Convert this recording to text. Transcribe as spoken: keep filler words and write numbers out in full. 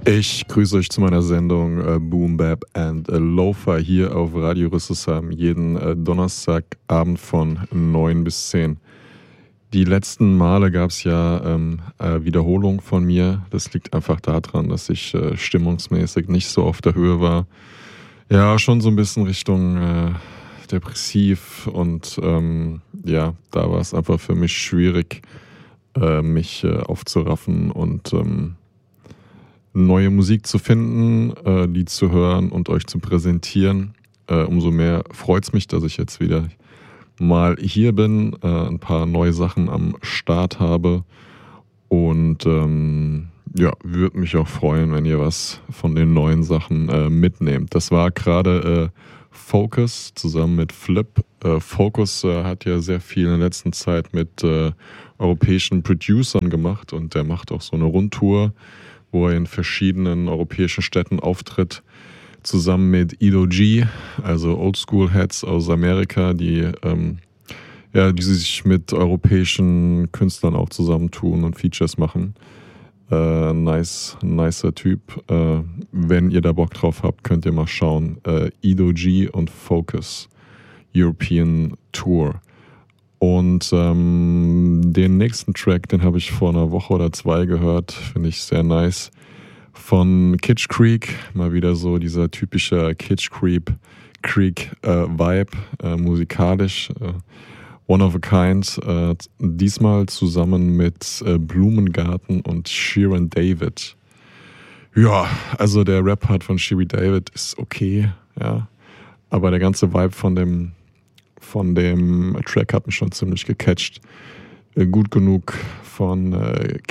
Ich grüße euch zu meiner Sendung äh, Boom Bap and äh, Lo-Fi hier auf Radio Rüsselsheim jeden äh, Donnerstagabend von neun bis zehn. Die letzten Male gab es ja ähm, äh, Wiederholung von mir. Das liegt einfach daran, dass ich äh, stimmungsmäßig nicht so auf der Höhe war. Ja, schon so ein bisschen Richtung äh, depressiv und ähm, ja, da war es einfach für mich schwierig, äh, mich äh, aufzuraffen und ähm, neue Musik zu finden, äh, die zu hören und euch zu präsentieren. Äh, umso mehr freut es mich, dass ich jetzt wieder mal hier bin, äh, ein paar neue Sachen am Start habe und ähm, ja, würde mich auch freuen, wenn ihr was von den neuen Sachen äh, mitnehmt. Das war gerade äh, Focus zusammen mit Flip. Äh, Focus äh, hat ja sehr viel in der letzten Zeit mit äh, europäischen Producern gemacht und der macht auch so eine Rundtour, wo er in verschiedenen europäischen Städten auftritt, zusammen mit Edo G, also Oldschool-Heads aus Amerika, die, ähm, ja, die sich mit europäischen Künstlern auch zusammentun und Features machen. Äh, nice, nicer Typ. Äh, wenn ihr da Bock drauf habt, könnt ihr mal schauen. Äh, Edo G und Focus European Tour. Und ähm, den nächsten Track, den habe ich vor einer Woche oder zwei gehört, finde ich sehr nice. Von Kitsch Creek, mal wieder so dieser typische Kitsch Creek, Creek äh, Vibe, äh, musikalisch, äh, one of a kind. Äh, diesmal zusammen mit äh, Blumengarten und Shirin David. Ja, also der Rap-Part von Shirin David ist okay, ja, aber der ganze Vibe von dem von dem Track hat mich schon ziemlich gecatcht. Äh, gut genug von äh,